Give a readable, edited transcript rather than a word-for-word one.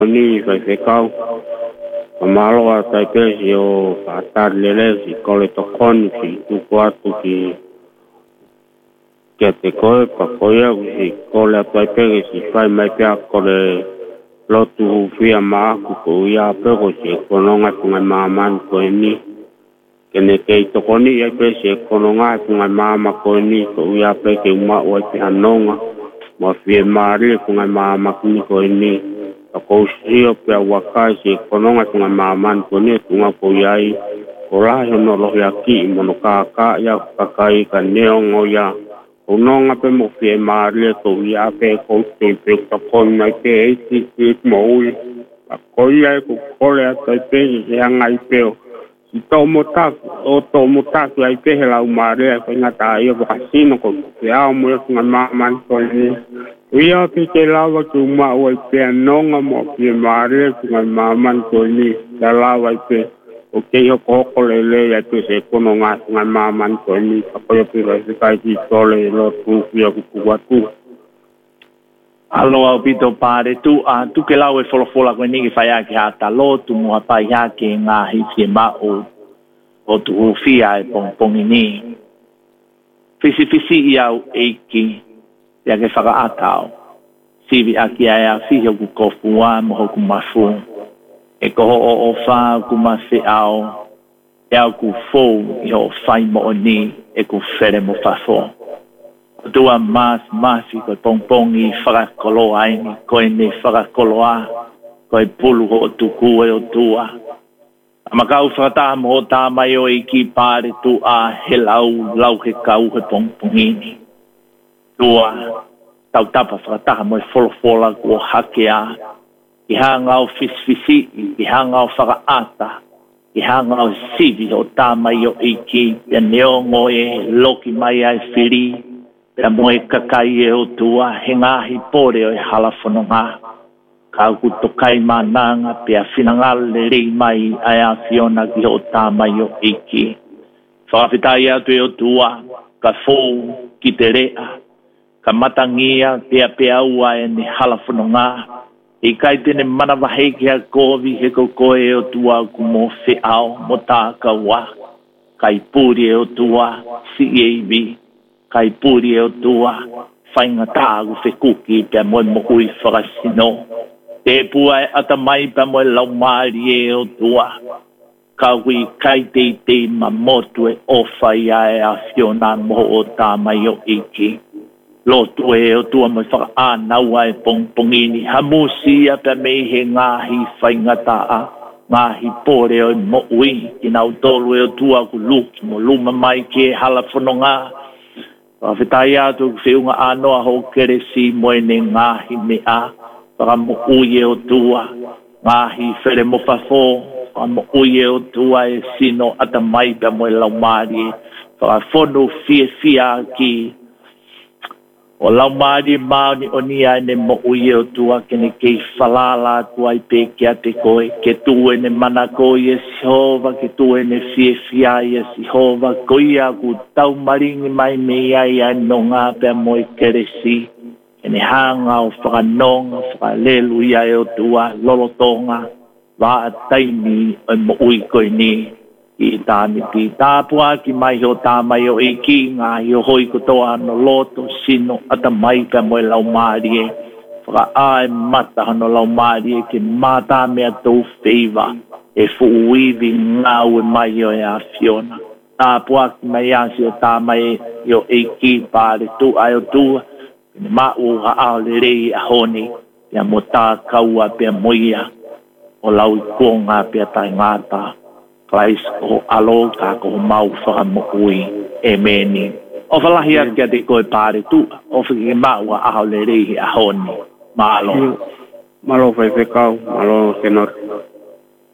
ni fai fe kau malo a tai pesi o fatar lele si kole to kon si tu kwatu ki te koe pa koea si kole a tai pesi si fai mai pia kole lotu fia maaku ko ia pego si kononga tunga maaman koe ni kene kei to koni ia pesi kononga tunga maama koe ni ko ia peke uma oi pi hanonga ma fie maari tunga maama kuni koe ni ako sio pe wakai si kononga tunga maaman kone tunga ko yai ora no lo ya ki mono ka ya kakai ka neongo ya ononga pe mo fie maria to ya pe ko te pe ko na pe ti mo ko ya ko kole ata pe ya ngai pe si to mota ya pe la maria ko ngata yo ba sino ko ya mo tunga maaman ko ni ia pe ke lawa tu ma o pe nonga mo pe mare ku maman ko ni la lawa pe o ke yo ko le ya tu se ko no nga maman ko ni ko yo pe se kai ti tole lo tu ya ku watu alo au pito pare tu tu ke lawa fola ko ni ki fa ya ki ata lo tu mo pa ya ke nga hi ke ma o tu fia e pong ni fisi ia e ki ya ke whakaatao. Sivi aki aia whihio ku kofua moho ku mafu. E koho o wha ku mawhi ao. E au ku fōu i ho whai mo o ni e ku where mo whafo. O tua masi koe pongpongi whakakolo aini koe ne whakakoloa. Koe pulu ho o tuku e o tua. Amakau whakataha mo tā mai o i ki pāre tu a he lau he kau he pongpongini. Tua tau tapa whakataha mo e wholofola kua hakea i hanga o fisfisi i hanga o whakaata i hanga o sivi o tāmai o iki pia neongo e loki mai ai whiri pia mo e kakai e o tua he ngahi pore o e halafononga kau ku tokai mananga pia whinangale rei mai ai a Fiona ki o tāmai o iki whakawhitai atu e o tua ka fōu ki te rea ka matangia pea ua e ni halafononga. I kai tene mana waheke a kovi he koe o tua ku mo whi ao mo tāka wa. Kai puri e o tua si eivi. Kai puri e o tua whainga tāgu whi kuki pia moe mo ui whakasino. Te pua e ata mai pia moe lau maari e o tua. Ka hui kai te ma motu e ofai a e a Fiona mo o tā mai o iki. Lo tu e o tua mai whaka ānaua e pongpongini. Hamusi a pia mei he ngāhi whaingata a. Ngāhi pōre o mo ui. Ki nau tolu e o tua ku luki mo luma mai ke halafononga. Whawhetai atu ku whiunga ānoa ho keresi moene ngāhi mea. Whaka mo ui e o tua. Ngāhi where mo whafo. Whaka mo ui e o tua e sino ata mai pia moe laumari. Whaka whonu fia ki. O lau maari maoni o ni ai ne mo ui o tua kene kei whalala tua i pe ke a te koe. Ke tue ne mana koe e sihova, ke tue ne fia e sihova. Koi a ku tau maringi mai me ai ai no ngā pia moe keresi. Kene hanga o whakanonga, whakalelu i ai o tua, lolotonga. Wā a taimi o mo ui koe ni. I tāni pi tāpua ki mai ho tā mai o iki ngā i o hoi kotoa no loto sino ata mai ka moe lau maari e whaka ae mata hano lau maari e ke mātā mea tau wheiva e fuuivi ngā ue mai o e a Fiona tāpua ki mai asi o tā mai i o iki pāre tu ai o tua kene mau ha ao le rei a honi pia mo tā kaua pia moia o lau i kuonga pia tai ngātā Klais o alo ka ko mau whaka mo ui e meni. O whalahi a kia te koe pāre tu, o whiki mau a aho le reihi a honi. Malo. Malo whai whekau, malo senor.